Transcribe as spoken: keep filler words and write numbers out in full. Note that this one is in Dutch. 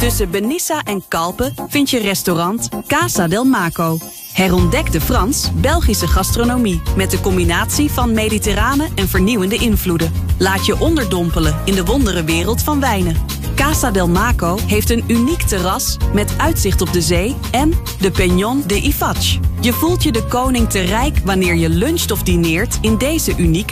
Tussen Benissa en Kalpen vind je restaurant Casa del Maco. Herontdek de Frans-Belgische gastronomie met de combinatie van mediterrane en vernieuwende invloeden. Laat je onderdompelen in de wonderenwereld van wijnen. Casa del Maco heeft een uniek terras met uitzicht op de zee en de Peñón de Ifach. Je voelt je de koning te rijk wanneer je luncht of dineert in deze unieke